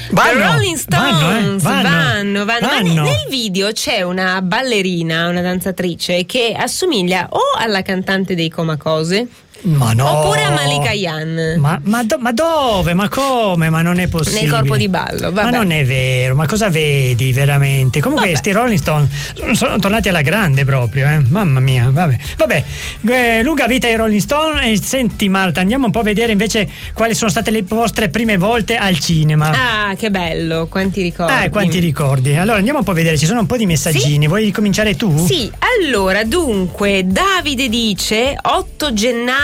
Vanno, The Rolling Stones vanno. Ma nel video c'è una ballerina, una danzatrice che assomiglia o alla cantante dei Comacose, ma no, oppure a Malika Yan. Ma dove? Ma come? Ma non è possibile. Nel corpo di ballo, vabbè. Ma non è vero, ma cosa vedi veramente? Comunque sti Rolling Stone sono tornati alla grande proprio, mamma mia, vabbè. Lunga vita ai Rolling Stone. E senti Marta, andiamo un po' a vedere invece quali sono state le vostre prime volte al cinema. Ah, che bello, quanti ricordi. Quanti ricordi. Allora andiamo un po' a vedere, ci sono un po' di messaggini. Sì? Vuoi cominciare tu? Sì, allora dunque Davide dice 8 gennaio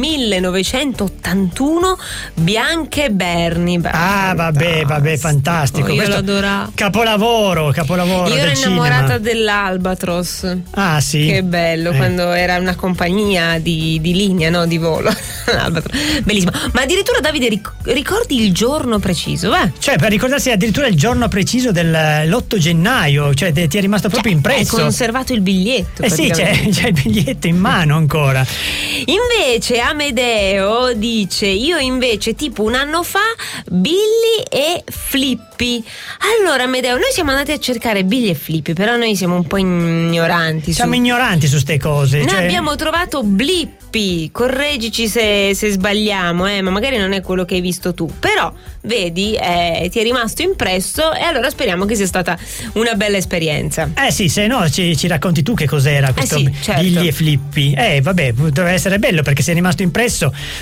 1981, Bianca e Bernie. Vabbè, fantastico. Io questo lo adoravo. Capolavoro Io ero innamorata cinema. dell'Albatros. Ah sì, che bello, quando era una compagnia di linea, no, di volo. Bellissimo. Ma addirittura Davide ricordi il giorno preciso, cioè per ricordarsi addirittura il giorno preciso dell'8 gennaio, cioè ti è rimasto proprio impresso. Hai conservato il biglietto. Sì, c'è il biglietto in mano ancora. Invece Amedeo dice: io invece tipo un anno fa Billy e Flippy. Allora Amedeo, noi siamo andati a cercare Billy e Flippy, però noi siamo un po' ignoranti. Siamo ignoranti su ste cose. Noi abbiamo trovato Blippi, correggici se sbagliamo, ma magari non è quello che hai visto tu, però vedi, ti è rimasto impresso, e allora speriamo che sia stata una bella esperienza. Sì, se no ci racconti tu che cos'era questo sì, certo. Billy e Flippy. Vabbè, doveva essere bello perché sei rimasto impresso.